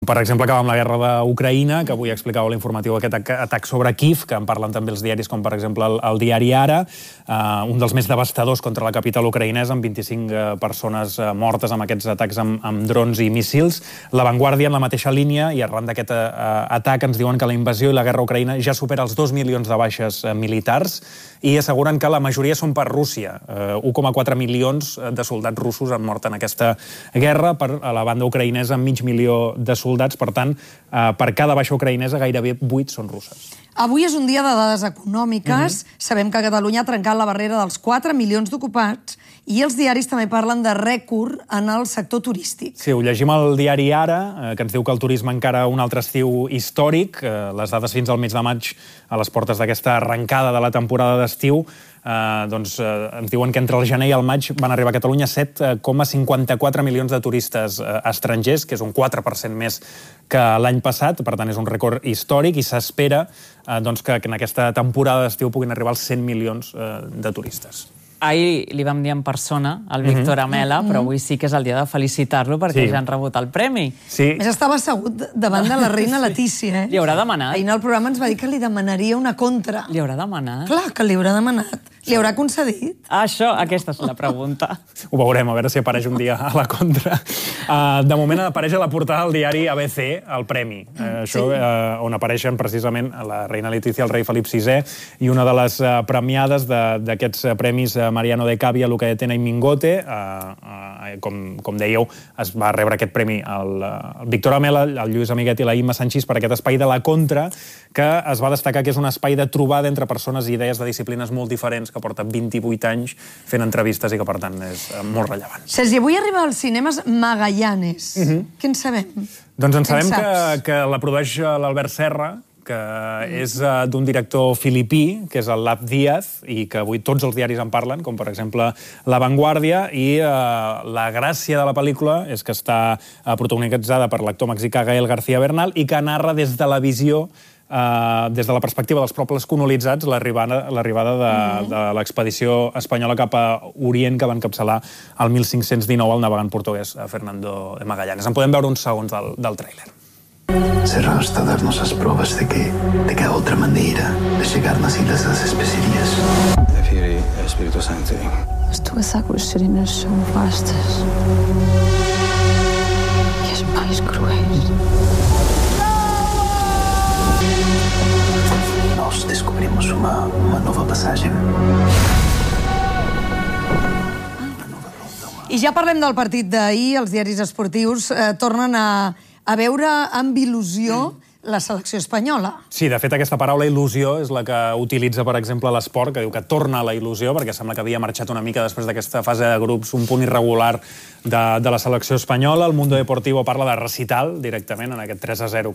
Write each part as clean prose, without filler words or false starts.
Per exemple, acabem la guerra d'Ucraïna, que avui explicava l'informatiu aquest atac sobre Kiev, que en parlen també els diaris com, per exemple, el diari Ara, un dels més devastadors contra la capital ucraïnesa, amb 25 persones mortes amb aquests atacs amb drons i míssils. La Vanguardia, en la mateixa línia, i arran d'aquest atac, ens diuen que la invasió i la guerra a Ucraïna ja supera els 2 milions de baixes militars i asseguren que la majoria són per Rússia. 1,4 milions de soldats russos han mort en aquesta guerra, a la banda ucraïnesa 500.000 de soldats, per tant, per cada baixa ucraïnesa gairebé 8 són russes. Avui és un dia de dades econòmiques. Sabem que Catalunya ha trencat la barrera dels 4 milions d'ocupats i els diaris també parlen de rècord en el sector turístic. Sí, ho llegim al diari Ara, que ens diu que el turisme encara un altre estiu històric. Les dades fins al mes de maig, a les portes d'aquesta arrencada de la temporada d'estiu, ens diuen que entre el gener i el maig van arribar a Catalunya 7,54 milions de turistes estrangers, que és un 4% més que l'any passat, per tant és un rècord històric i s'espera que en aquesta temporada d'estiu puguin arribar als 100 milions de turistes. Ahir li vam dir en persona al Víctor Amela, però avui sí que és el dia de felicitar-lo perquè ja han rebut el premi. Més estava assegut davant de la reina Letícia. Li haurà demanat? Ahir al programa ens va dir que li demanaria una contra. Li haurà demanat? Clar que li haurà demanat. Li haurà concedit? Això, aquesta és la pregunta. Ho veurem, a veure si apareix un dia a la contra. De moment apareix a la portada del diari ABC el premi, on apareixen precisament la reina Letícia, el rei Felip VI, i una de les premiades d'aquests premis, Mariano de Cavia, Luca de Tena i Mingote. Com dèieu, es va rebre aquest premi el Víctor Amela, el Lluís Amiguet i la Imma Sanchis per aquest espai de la contra, que es va destacar que és un espai de trobada entre persones i idees de disciplines molt diferents, que porta 28 anys fent entrevistes i que, per tant, és molt rellevant. Sergi, avui arriba als cinemes Magallanes. Què en sabem? Doncs en sabem que la produeix l'Albert Serra, que és d'un director filipí, que és el Lab Díaz, i que avui tots els diaris en parlen, com per exemple La Vanguardia, i la gràcia de la pel·lícula és que està protagonitzada per l'actor mexicà Gael García Bernal i que narra des de la visió, des de la perspectiva dels pobles colonitzats, l'arribada de l'expedició espanyola cap a Orient que va encapçalar el 1519 el navegant portuguès Fernando de Magallanes. En podem veure uns segons del tràiler. Será hasta darnos las pruebas de que hay otra manera de llegar a las Islas de las Especiarias. Prefieri el Espíritu Santo. As tuas águas serenas são vastas e as mais cruéis. Nos descubrimos una nueva pasaje. I ja parlem del partit d'ahir. Els diaris esportius tornen a veure amb il·lusió la selecció espanyola. Sí, de fet, aquesta paraula il·lusió és la que utilitza, per exemple, l'Esport, que diu que torna a la il·lusió, perquè sembla que havia marxat una mica després d'aquesta fase de grups, un punt irregular de la selecció espanyola. El Mundo Deportivo parla de recital, directament, en aquest 3-0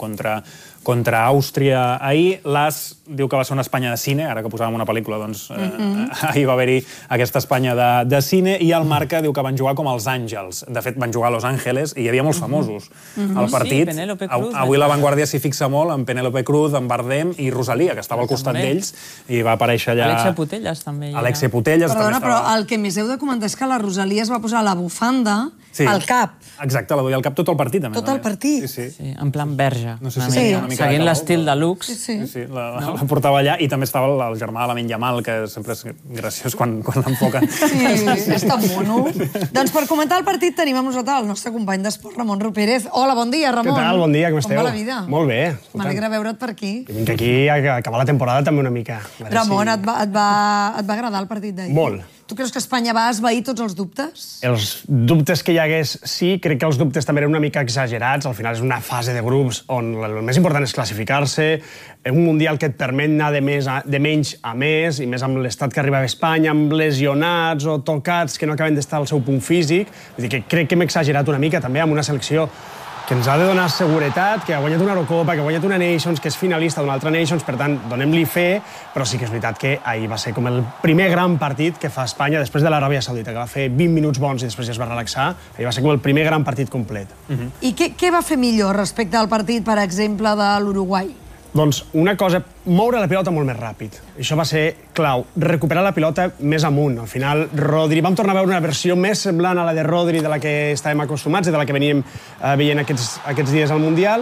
contra Àustria ahir. L'AS diu que va ser una Espanya de cine, ara que posàvem una pel·lícula, doncs ahir va haver-hi aquesta Espanya de cine, i el Marca diu que van jugar com els àngels. De fet, van jugar a Los Ángeles i hi havia molts famosos al partit. Avui La Vanguardia s'hi fixa molt en Penélope Cruz, en Bardem i Rosalia, que estava al costat d'ells, i va aparèixer allà... Alexia Putellas també. Alexia Putellas també estava... Perdona, però el que més heu de comentar és que la Rosalia es va posar la bufanda al cap. Exacte, la duia al cap tot el partit, a més. Tot el partit? Sí, en plan verge. No sé si una mica seguint l'estil de Lux. Sí, la portava allà, i també estava el germà de Lamine Yamal, que sempre és graciós quan l'enfoquen. Sí, és tan mono. Doncs per comentar el partit tenim amb nosaltres el nostre company d'esport, Ramon Rupérez. Hola, bon dia, Ramon. Què tal? Bon dia, com esteu? Com va la vida? Molt bé. M'alegra veure't per aquí. Vinc aquí a acabar la temporada també una mica. Ramon, et va agradar el partit d'ahir? Molt. Tu creus que Espanya va esvair tots els dubtes? Els dubtes que hi hagués, sí. Crec que els dubtes també eren una mica exagerats. Al final és una fase de grups on el més important és classificar-se. Un Mundial que et permet anar de menys a més, i més amb l'estat que arribava a Espanya, amb lesionats o tocats que no acaben d'estar al seu punt físic. Vull dir que crec que hem exagerat una mica també amb una selecció que ens ha de donar seguretat, que ha guanyat una Eurocopa, que ha guanyat una Nations, que és finalista d'una altra Nations, per tant, donem-li fe, però sí que és veritat que ahir va ser com el primer gran partit que fa Espanya després de l'Aràbia Saudita, que va fer 20 minuts bons i després ja es va relaxar. Ahir va ser com el primer gran partit complet. I què va fer millor respecte al partit, per exemple, de l'Uruguai? Doncs una cosa, moure la pilota molt més ràpid. Això va ser clau. Recuperar la pilota més amunt. Al final, Rodri... Vam tornar a veure una versió més semblant a la de Rodri de la que estàvem acostumats i de la que veníem veient aquests dies al Mundial.